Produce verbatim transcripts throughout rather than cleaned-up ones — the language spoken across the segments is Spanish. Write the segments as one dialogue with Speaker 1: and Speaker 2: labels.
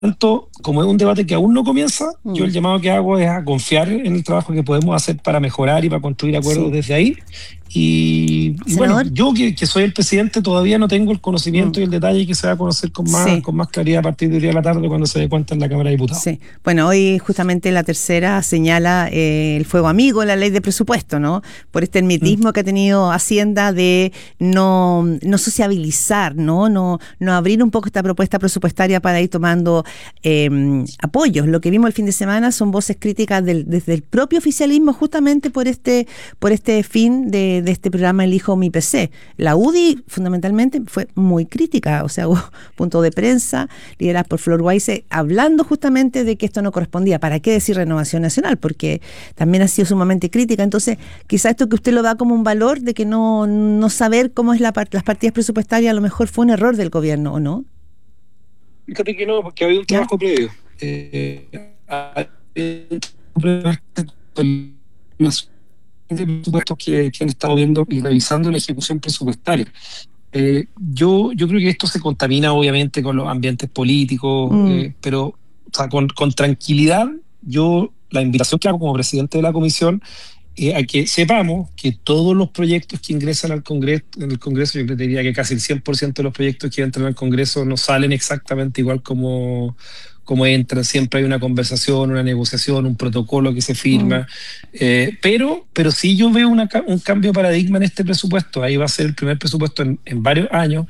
Speaker 1: tanto, como es un debate que aún no comienza,
Speaker 2: Mm.
Speaker 1: yo el llamado que hago es a confiar en el trabajo que podemos hacer para mejorar y para construir acuerdos
Speaker 2: Sí.
Speaker 1: desde ahí. Y, y bueno,
Speaker 2: Senador.
Speaker 1: yo que, que soy el presidente todavía no tengo el
Speaker 2: Mm.
Speaker 1: conocimiento y el detalle que se va a conocer con más,
Speaker 2: Sí.
Speaker 1: con más claridad a partir de hoy día de la tarde cuando se dé cuenta en la Cámara de Diputados.
Speaker 2: Sí, bueno, hoy justamente la tercera señala eh, el fuego amigo en la ley de presupuesto, ¿no? Por este hermetismo
Speaker 1: Mm.
Speaker 2: que ha tenido Hacienda de no, no sociabilizar, ¿no? No, no abrir un poco esta propuesta presupuestaria para ir tomando eh, apoyos. Lo que vimos el fin de semana son voces críticas del, desde el propio oficialismo justamente por este, por este fin de, de este programa Elijo mi P C. La U D I fundamentalmente fue muy crítica, o sea, hubo punto de prensa lideradas por Flor Weise hablando justamente de que esto no correspondía. ¿Para qué decir Renovación Nacional? Porque también ha sido sumamente crítica. Entonces, quizá esto que usted lo da como un valor de que no, no saber cómo es la las partidas presupuestarias a lo mejor fue un error del gobierno, ¿o no?
Speaker 1: Fíjate que no, porque había un
Speaker 2: ¿Ya?
Speaker 1: trabajo previo. Eh, de presupuestos que, que han estado viendo y revisando la ejecución presupuestaria. Eh, yo, yo creo que esto se contamina obviamente con los ambientes políticos,
Speaker 2: Mm.
Speaker 1: eh, pero o sea, con, con tranquilidad, yo la invitación que hago como presidente de la comisión eh, a que sepamos que todos los proyectos que ingresan al Congreso, en el Congreso, yo diría que casi el cien por ciento de los proyectos que entran al Congreso no salen exactamente igual como, como entran. Siempre hay una conversación, una negociación, un protocolo que se firma.
Speaker 2: Mm.
Speaker 1: Eh, pero, pero sí yo veo una, un cambio de paradigma en este presupuesto. Ahí va a ser el primer presupuesto en, en varios años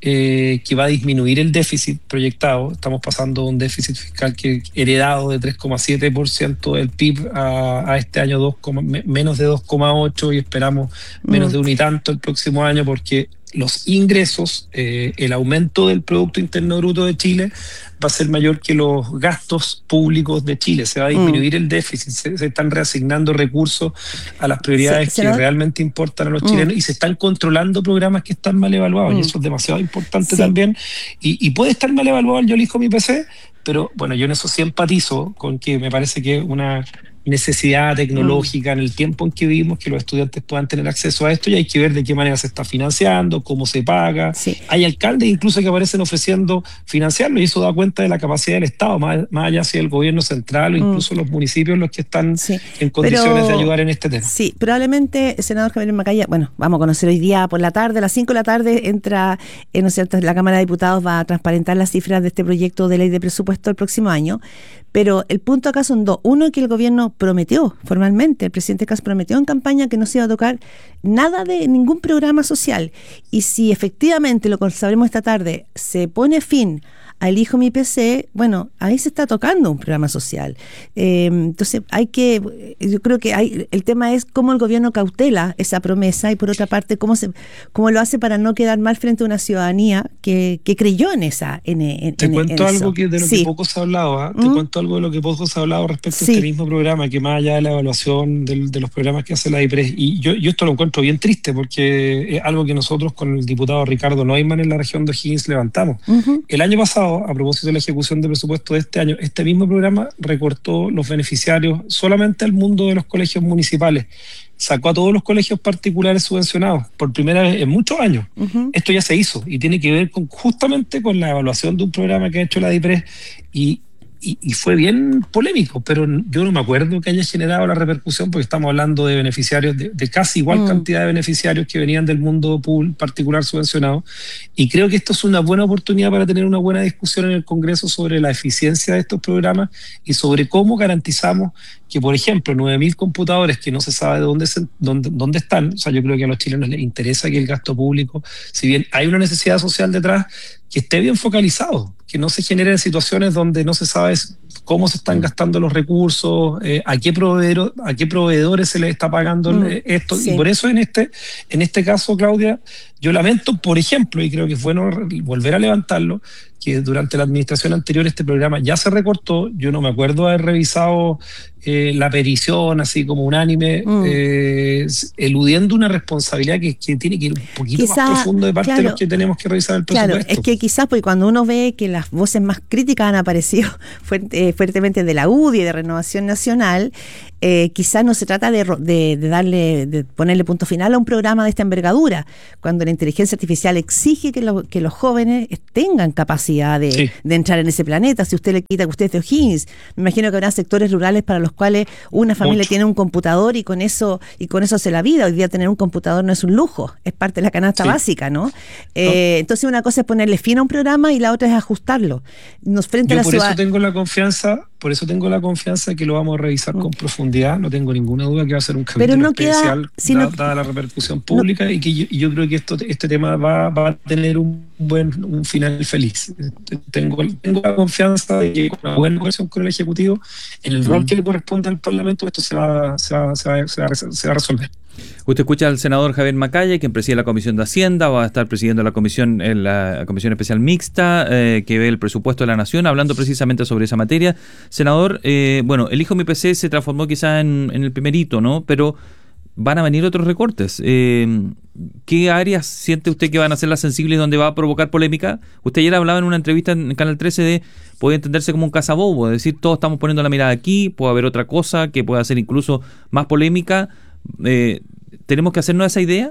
Speaker 1: eh, que va a disminuir el déficit proyectado. Estamos pasando de un déficit fiscal que heredado de tres coma siete por ciento del P I B a, a este año dos, menos de dos coma ocho y esperamos menos
Speaker 2: Mm.
Speaker 1: de un y tanto el próximo año porque los ingresos, eh, el aumento del Producto Interno Bruto de Chile va a ser mayor que los gastos públicos de Chile. Se va a disminuir
Speaker 2: Mm.
Speaker 1: el déficit, se, se están reasignando recursos a las
Speaker 2: Sí,
Speaker 1: prioridades que
Speaker 2: senador.
Speaker 1: realmente importan a los
Speaker 2: Mm.
Speaker 1: chilenos y se están controlando programas que están mal evaluados
Speaker 2: Mm.
Speaker 1: y eso es demasiado importante
Speaker 2: Sí.
Speaker 1: también. Y, y puede estar mal evaluado el Yo Elijo mi P C, pero bueno, yo en eso sí empatizo con que me parece que es una necesidad tecnológica en el tiempo en que vivimos, que los estudiantes puedan tener acceso a esto y hay que ver de qué manera se está financiando, cómo se paga.
Speaker 2: Sí.
Speaker 1: Hay alcaldes incluso que aparecen ofreciendo financiarlo y eso da cuenta de la capacidad del Estado, más, más allá si el gobierno central o incluso
Speaker 2: Mm.
Speaker 1: los municipios los que están
Speaker 2: Sí.
Speaker 1: en condiciones
Speaker 2: Pero,
Speaker 1: de ayudar en este tema.
Speaker 2: sí, probablemente el senador Javier Macaya, bueno, vamos a conocer hoy día por la tarde, a las cinco de la tarde entra, eh, ¿no es cierto?, la Cámara de Diputados va a transparentar las cifras de este proyecto de ley de presupuesto el próximo año, pero el punto acá son dos. Uno, que el gobierno prometió formalmente, el presidente Kast prometió en campaña que no se iba a tocar nada de ningún programa social, y si efectivamente, lo que sabremos esta tarde, se pone fin a Elijo mi P C, bueno, ahí se está tocando un programa social. Eh, entonces hay que, yo creo que hay, el tema es cómo el gobierno cautela esa promesa y por otra parte cómo se, cómo lo hace para no quedar mal frente a una ciudadanía que, que creyó en esa, en, en,
Speaker 1: Te
Speaker 2: en,
Speaker 1: cuento
Speaker 2: en
Speaker 1: algo
Speaker 2: eso.
Speaker 1: que de lo
Speaker 2: Sí.
Speaker 1: que poco se ha hablado, ¿eh?
Speaker 2: ¿Mm?
Speaker 1: Te cuento algo de lo que poco se ha hablado respecto
Speaker 2: Sí.
Speaker 1: a este mismo programa, que más allá de la evaluación del, de los programas que hace la DIPRES, y yo, yo esto lo encuentro bien triste porque es algo que nosotros con el diputado Ricardo Neumann en la región de O'Higgins levantamos.
Speaker 2: Uh-huh.
Speaker 1: El año pasado, a propósito de la ejecución de presupuesto de este año, este mismo programa recortó los beneficiarios solamente al mundo de los colegios municipales. Sacó a todos los colegios particulares subvencionados por primera vez en muchos años.
Speaker 2: Uh-huh.
Speaker 1: Esto ya se hizo y tiene que ver con, justamente con la evaluación de un programa que ha hecho la DIPRES y, y, y fue bien polémico, pero yo no me acuerdo que haya generado la repercusión porque estamos hablando de beneficiarios, de, de casi igual
Speaker 2: Mm.
Speaker 1: cantidad de beneficiarios que venían del mundo pool particular subvencionado y creo que esto es una buena oportunidad para tener una buena discusión en el Congreso sobre la eficiencia de estos programas y sobre cómo garantizamos que, por ejemplo, nueve mil computadores que no se sabe de dónde, se, dónde, dónde están, o sea, yo creo que a los chilenos les interesa que el gasto público, si bien hay una necesidad social detrás, que esté bien focalizado, que no se generen situaciones donde no se sabe cómo se están gastando los recursos, eh, a qué proveedor, a qué proveedores se les está pagando
Speaker 2: Mm,
Speaker 1: esto.
Speaker 2: sí.
Speaker 1: Y por eso en este, en este caso, Claudia, yo lamento, por ejemplo, y creo que es bueno volver a levantarlo, que durante la administración anterior este programa ya se recortó. Yo no me acuerdo haber revisado eh, la petición así como unánime,
Speaker 2: Mm.
Speaker 1: eh, eludiendo una responsabilidad que, que tiene que ir un poquito
Speaker 2: Quizá,
Speaker 1: más profundo de parte
Speaker 2: claro,
Speaker 1: de los que tenemos que revisar el presupuesto.
Speaker 2: Claro, es que quizás porque cuando uno ve que las voces más críticas han aparecido fuerte, eh, fuertemente de la U D I y de Renovación Nacional, eh, quizás no se trata de, de, de darle, de ponerle punto final a un programa de esta envergadura, cuando la inteligencia artificial exige que, lo, que los jóvenes tengan capacidad de, sí. de entrar en ese planeta. Si usted le quita que usted es de O'Higgins, me imagino que habrá sectores rurales para los cuales una familia Mucho. tiene un computador y con eso y con eso hace la vida. Hoy día tener un computador no es un lujo, es parte de la canasta sí. básica, ¿no? Eh, no. Entonces una cosa es ponerle fin a un programa y la otra es ajustarlo. Nos frente
Speaker 1: Yo
Speaker 2: a la
Speaker 1: por
Speaker 2: ciudad...
Speaker 1: eso tengo la confianza, por eso tengo la confianza que lo vamos a revisar mm. con profundidad. No tengo ninguna duda que va a ser un capítulo no especial queda, sino, dada la repercusión pública no, y que yo, yo creo que esto, este tema va, va a tener un buen un final feliz. Tengo, tengo la confianza de que con una buena conversación con el Ejecutivo, en el mm. rol que le corresponde al Parlamento, esto se va, se va, se va, se va, se va a resolver.
Speaker 3: Usted escucha al senador Javier Macaya, quien preside la Comisión de Hacienda, va a estar presidiendo la comisión, en la Comisión Especial Mixta, eh, que ve el presupuesto de la Nación, hablando precisamente sobre esa materia. Senador, eh, bueno, el Hijo Mi P C se transformó quizás en, en el primer hito, ¿no? Pero van a venir otros recortes. Eh, ¿Qué áreas siente usted que van a ser las sensibles y donde va a provocar polémica? Usted ayer hablaba en una entrevista en Canal trece de puede entenderse como un cazabobo, es decir, todos estamos poniendo la mirada aquí, puede haber otra cosa que pueda ser incluso más polémica. Eh, ¿Tenemos que hacernos esa idea?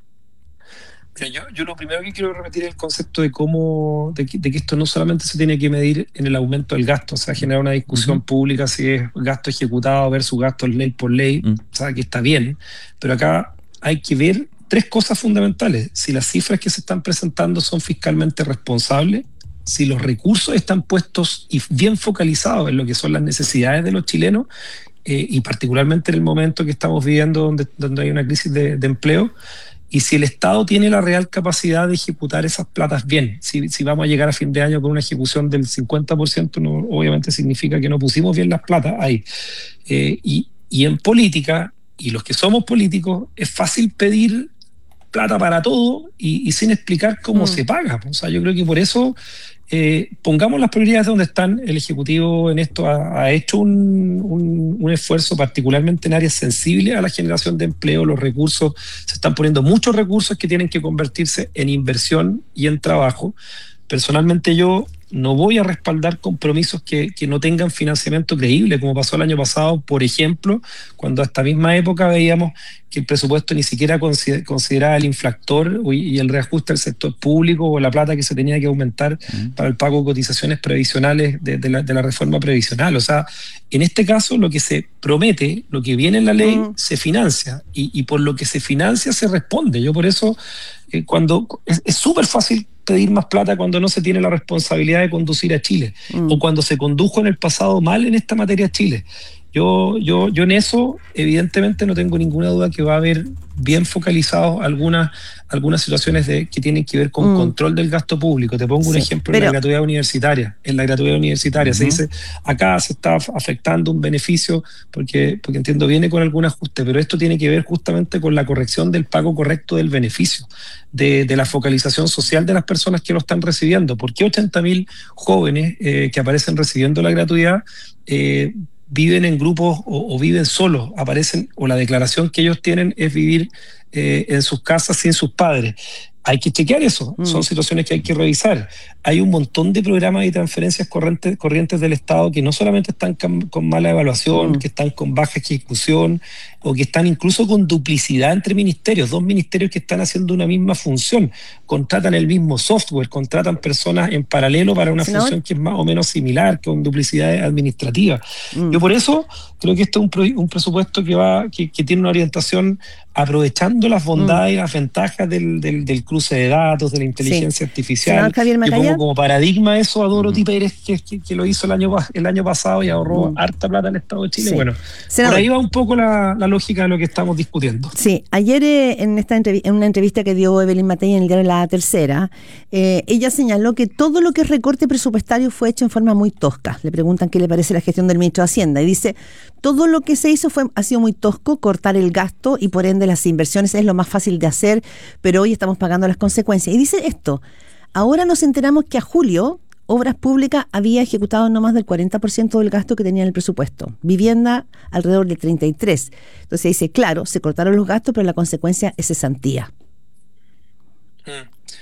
Speaker 1: Yo, yo lo primero que quiero repetir es el concepto de cómo de que, de que esto no solamente se tiene que medir en el aumento del gasto, o sea, generar una discusión uh-huh. pública si es gasto ejecutado versus gasto ley por ley, uh-huh. o sea, que está bien, pero acá hay que ver tres cosas fundamentales: si las cifras que se están presentando son fiscalmente responsables, si los recursos están puestos y bien focalizados en lo que son las necesidades de los chilenos, eh, y particularmente en el momento que estamos viviendo donde, donde hay una crisis de, de empleo, y si el Estado tiene la real capacidad de ejecutar esas platas bien. Si, si vamos a llegar a fin de año con una ejecución del cincuenta por ciento, no, obviamente significa que no pusimos bien las platas ahí. Eh, y, y en política, y los que somos políticos, es fácil pedir plata para todo y, y sin explicar cómo mm. se paga. O sea, yo creo que por eso eh, pongamos las prioridades donde están. El Ejecutivo en esto ha, ha hecho un, un, un esfuerzo particularmente en áreas sensibles a la generación de empleo. Los recursos, se están poniendo muchos recursos que tienen que convertirse en inversión y en trabajo. Personalmente yo no voy a respaldar compromisos que, que no tengan financiamiento creíble, como pasó el año pasado, por ejemplo, cuando a esta misma época veíamos que el presupuesto ni siquiera consideraba el infractor y el reajuste del sector público o la plata que se tenía que aumentar uh-huh. para el pago de cotizaciones previsionales de, de, la, de la reforma previsional. O sea, en este caso lo que se promete, lo que viene en la ley, uh-huh. se financia y, y por lo que se financia se responde. Yo por eso, eh, cuando es súper fácil pedir más plata cuando no se tiene la responsabilidad de conducir a Chile mm. o cuando se condujo en el pasado mal en esta materia a Chile. Yo, yo, yo en eso evidentemente no tengo ninguna duda que va a haber bien focalizados algunas, algunas situaciones de, que tienen que ver con mm. control del gasto público. Te pongo un sí, ejemplo pero... en la gratuidad universitaria. En la gratuidad universitaria uh-huh. se dice, acá se está afectando un beneficio porque, porque entiendo viene con algún ajuste, pero esto tiene que ver justamente con la corrección del pago correcto del beneficio, de, de la focalización social de las personas que lo están recibiendo. ¿Por qué ochenta mil jóvenes eh, que aparecen recibiendo la gratuidad eh, viven en grupos o, o viven solos, aparecen, o la declaración que ellos tienen es vivir eh, en sus casas sin sus padres? Hay que chequear eso, mm. son situaciones que hay que revisar. Hay un montón de programas y transferencias corrientes, corrientes del Estado que no solamente están con, con mala evaluación, mm. que están con baja ejecución o que están incluso con duplicidad entre ministerios, dos ministerios que están haciendo una misma función, contratan el mismo software, contratan personas en paralelo para una ¿No? función que es más o menos similar, con duplicidad administrativa. Mm. Yo por eso creo que este es un, pro, un presupuesto que, va, que, que tiene una orientación aprovechando las bondades mm. y las ventajas del, del, del cruce de datos, de la inteligencia sí. artificial. Yo pongo como paradigma eso a Dorothy mm. Pérez, que, que, que lo hizo el año, el año pasado y ahorró mm. harta plata en el Estado de Chile. Sí. Bueno, Senador, por ahí va un poco la, la lógica de lo que estamos discutiendo.
Speaker 2: Sí, ayer eh, en, esta entrev- en una entrevista que dio Evelyn Matei en el diario La Tercera, eh, ella señaló que todo lo que es recorte presupuestario fue hecho en forma muy tosca. Le preguntan qué le parece la gestión del ministro de Hacienda y dice, todo lo que se hizo fue ha sido muy tosco, cortar el gasto y por ende las inversiones es lo más fácil de hacer, pero hoy estamos pagando las consecuencias. Y dice esto, ahora nos enteramos que a julio Obras Públicas había ejecutado no más del cuarenta por ciento del gasto que tenía en el presupuesto. Vivienda alrededor del treinta y tres por ciento. Entonces dice, claro, se cortaron los gastos, pero la consecuencia es cesantía.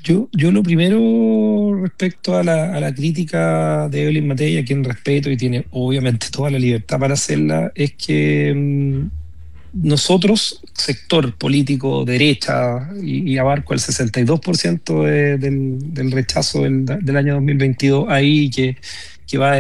Speaker 1: Yo, yo lo primero respecto a la, a la crítica de Evelyn Matei, a quien respeto y tiene obviamente toda la libertad para hacerla, es que mmm, nosotros, sector político derecha, y, y abarco el sesenta y dos por ciento de, del, del rechazo del, del año dos mil veintidós, ahí que, que va